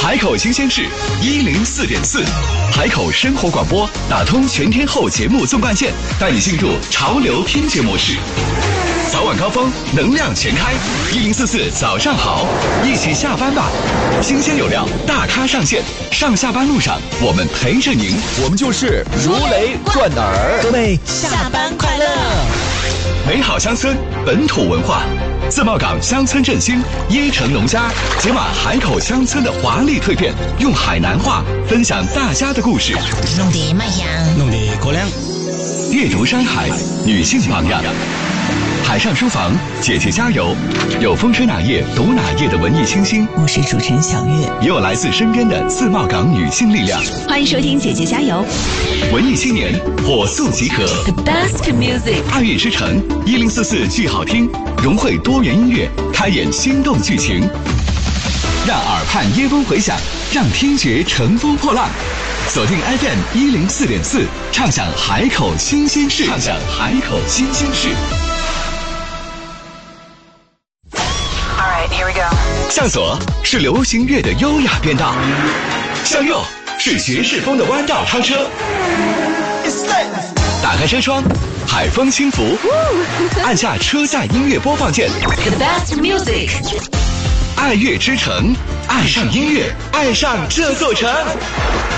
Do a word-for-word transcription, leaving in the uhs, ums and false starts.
海口新鲜事一零四点四，海口生活广播打通全天候节目纵贯线，带你进入潮流听觉模式。早晚高峰，能量全开，一零四四早上好，一起下班吧。新鲜有料，大咖上线，上下班路上我们陪着您， 我们就是如雷贯耳。 各位下班快乐！ 美好乡村，本土文化。自贸港乡村振兴，椰城农家解码海口乡村的华丽蜕变，用海南话分享大家的故事。 弄得麦香， 弄得可亮。 阅读山海，女性榜样。海上书房，姐姐加油！有风吹哪页读哪页的文艺清新， 我是主持人小月， 也有来自身边的自贸港女性力量。 欢迎收听姐姐加油！ 文艺青年火速集合 ，The best music， 爱乐之城一零四四剧好听，融汇多元音乐，开演心动剧情，让耳畔耶风回响，让听觉乘风破浪。锁定 F M 一零四点四，畅享海口新鲜事，畅享海口新鲜事。向左是流行乐的优雅变道，向右是爵士风的弯道超车。打开车窗，海风轻拂，按下车载音乐播放键。 The best music， 爱乐之城，爱上音乐，爱上这座城。